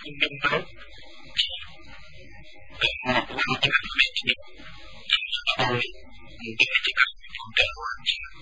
Então, uma coisa que eu aprendi foi dedicar